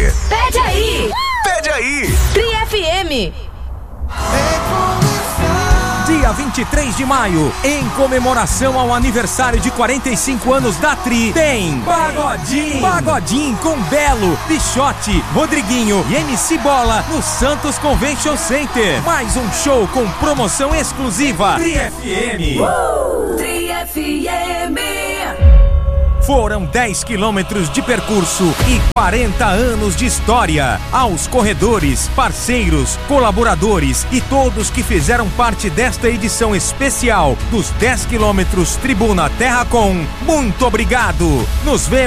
Pede aí! Pede aí! Tri FM. Dia 23 de maio, em comemoração ao aniversário de 45 anos da Tri, tem Pagodinho! Pagodinho com Belo, Pichote, Rodriguinho e MC Bola no Santos Convention Center. Mais um show com promoção exclusiva. Tri FM. Tri FM. Foram 10 quilômetros de percurso e 40 anos de história. Aos corredores, parceiros, colaboradores e todos que fizeram parte desta edição especial dos 10 quilômetros Tribuna Terra Com, muito obrigado. Nos vemos